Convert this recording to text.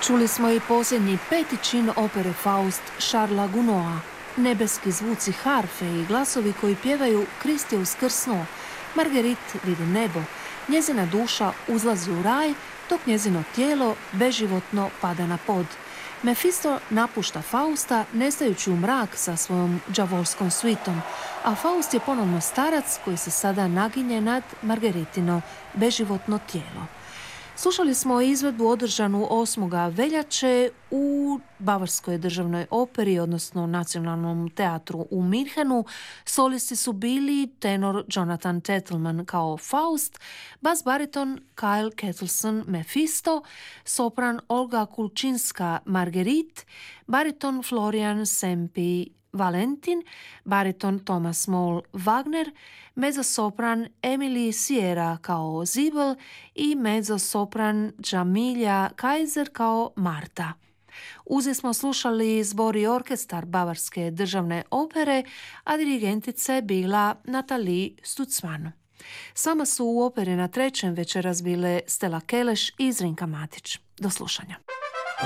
Čuli smo i posljednji peti čin opere Faust Charlesa Gounoda. Nebeski zvuci harfe i glasovi koji pjevaju Krist je uskrsnuo. Marguerite vidi nebo. Njezina duša uzlazi u raj, dok njezino tijelo beživotno pada na pod. Mefisto napušta Fausta, nestajući u mrak sa svojom đavolskom svitom, a Faust je ponovno starac koji se sada naginje nad Margeritino beživotno tijelo. Slušali smo izvedbu održanu 8. veljače u Bavarskoj državnoj operi, odnosno Nacionalnom teatru u Minhenu. Solisti su bili tenor Jonathan Tetelman kao Faust, bas bariton Kyle Kettleson Mefisto, sopran Olga Kulčinska Marguerite, bariton Florian Sempi Valentin, bariton Thomas Moll Wagner, mezzosopran Emily Sierra kao Zibel i mezzosopran Jamilja Kaiser kao Marta. Uzi smo slušali zbor i orkestar Bavarske državne opere, a dirigentice bila Nathalie Stutzmann. S vama su u operi na trećem večeras bile Stella Keleš i Zrinka Matić. Do slušanja.